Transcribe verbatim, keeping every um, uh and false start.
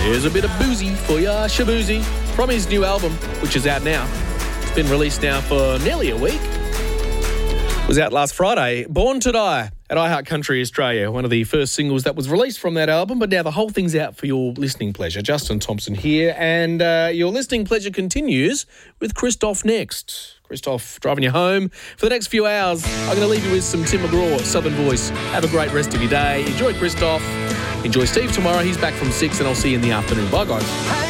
Here's a bit of boozy for ya, Shabuzi, from his new album, which is out now. It's been released now for nearly a week. It was out last Friday. Born to Die at iHeart Country Australia, one of the first singles that was released from that album, but now the whole thing's out for your listening pleasure. Justin Thompson here, and uh, your listening pleasure continues with Christoph next. Christoph driving you home for the next few hours. I'm going to leave you with some Tim McGraw, Southern Voice. Have a great rest of your day. Enjoy Christoph. Enjoy Steve tomorrow. He's back from six, and I'll see you in the afternoon. Bye, guys.